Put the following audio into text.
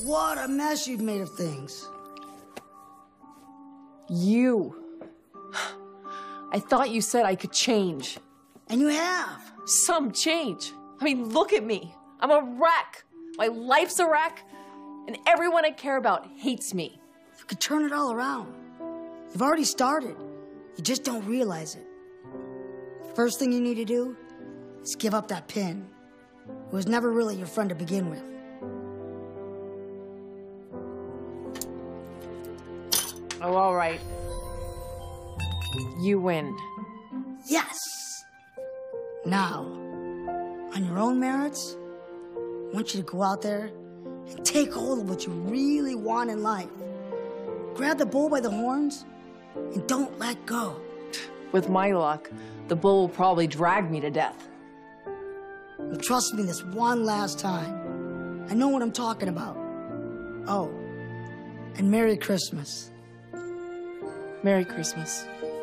What a mess you've made of things. You. I thought you said I could change. And you have. Some change. I mean, look at me. I'm a wreck. My life's a wreck, and everyone I care about hates me. You could turn it all around. You've already started. You just don't realize it. First thing you need to do is give up that pin. It was never really your friend to begin with. Oh, all right. You win. Yes! Now, on your own merits, I want you to go out there and take hold of what you really want in life. Grab the bull by the horns and don't let go. With my luck, the bull will probably drag me to death. And trust me this one last time. I know what I'm talking about. Oh, and Merry Christmas. Merry Christmas.